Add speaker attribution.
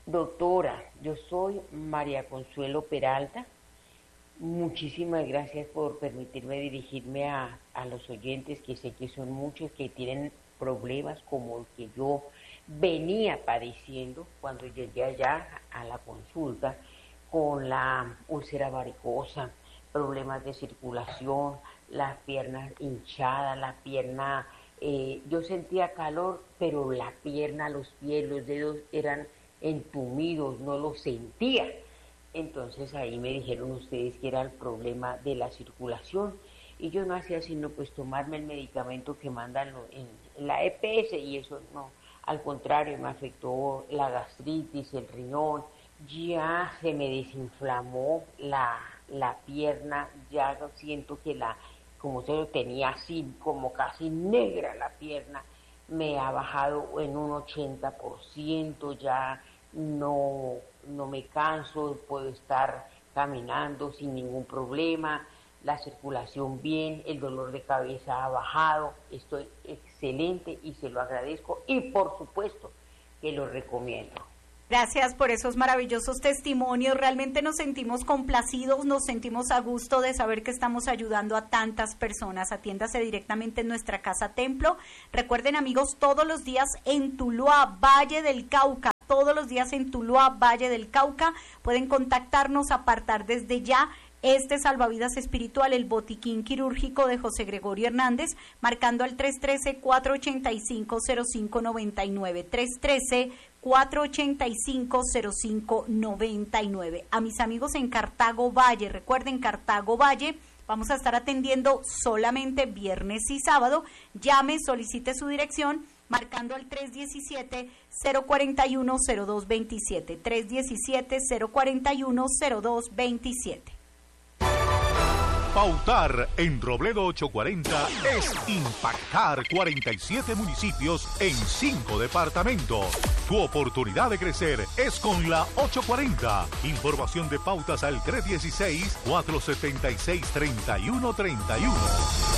Speaker 1: Doctora, yo soy María Consuelo Peralta. Muchísimas gracias por permitirme dirigirme a los oyentes, que sé que son muchos que tienen problemas como el que yo venía padeciendo cuando llegué allá a la consulta con la úlcera varicosa, problemas de circulación, las piernas hinchadas, la pierna, yo sentía calor, pero la pierna, los pies, los dedos eran entumidos, no los sentía. Entonces ahí me dijeron ustedes que era el problema de la circulación y yo no hacía sino pues tomarme el medicamento que mandan en la EPS y eso no, al contrario me afectó la gastritis, el riñón, ya se me desinflamó la pierna, ya siento que como se lo tenía así, como casi negra la pierna, me ha bajado en un 80%, ya no me canso, puedo estar caminando sin ningún problema, la circulación bien, el dolor de cabeza ha bajado, estoy excelente y se lo agradezco y por supuesto que lo recomiendo.
Speaker 2: Gracias por esos maravillosos testimonios, realmente nos sentimos complacidos, nos sentimos a gusto de saber que estamos ayudando a tantas personas. Atiéndase directamente en nuestra casa templo. Recuerden, amigos, todos los días en Tuluá, Valle del Cauca, todos los días en Tuluá, Valle del Cauca, pueden contactarnos, apartar desde ya este salvavidas espiritual, el botiquín quirúrgico de José Gregorio Hernández, marcando al 313-485-0599, 313-485-0599. A mis amigos en Cartago Valle, recuerden, Cartago Valle, vamos a estar atendiendo solamente viernes y sábado. Llame, solicite su dirección, marcando al 317-041-0227, 317-041-0227.
Speaker 3: Pautar en Robledo 840 es impactar 47 municipios en 5 departamentos. Tu oportunidad de crecer es con la 840. Información de pautas al 316-476-3131.